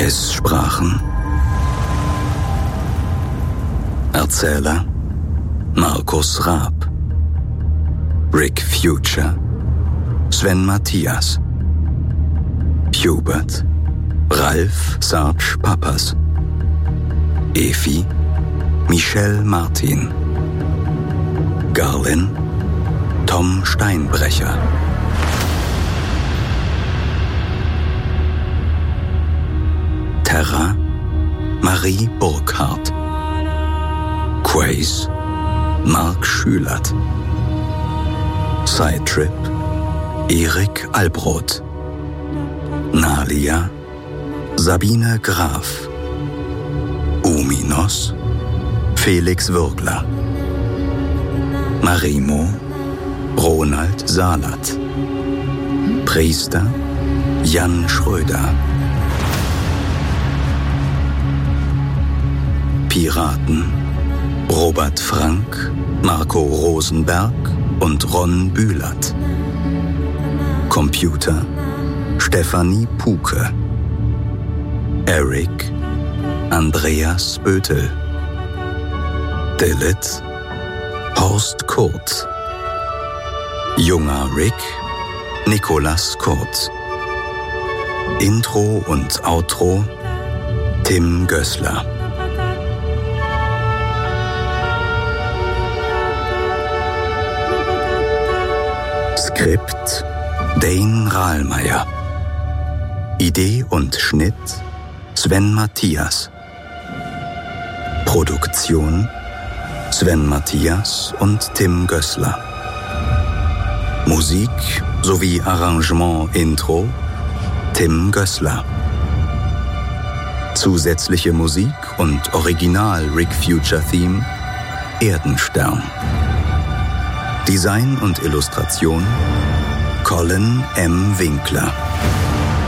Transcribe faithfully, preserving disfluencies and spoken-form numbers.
Es sprachen Erzähler Markus Raab, Rick Future, Sven Mathias, Hubert, Ralf Sarge Pappas, Efi, Michelle Martin, Garlin, Tom Steinbrecher. Terra, Marie Burkhardt, Quace, Mark Schülert, Sidetrip, Erik Albroth, Nalia, Sabine Graf, Uminos, Felix Würgler, Marimo, Ronald Salat, Priester, Jan Schröder, Piraten, Robert Frank, Marco Rosenberg und Ron Bühlert. Computer, Stefanie Puke. Eric, Andreas Bötel. Dilith, Horst Kurt. Junger Rick, Nikolas Kurt. Intro und Outro, Tim Gößler. Skript Dane Rahlmeier. Idee und Schnitt Sven Mathias. Produktion Sven Mathias und Tim Gößler. Musik sowie Arrangement Intro Tim Gößler. Zusätzliche Musik und Original Rick Future Theme Erdenstern. Design und Illustration Colin M. Winkler.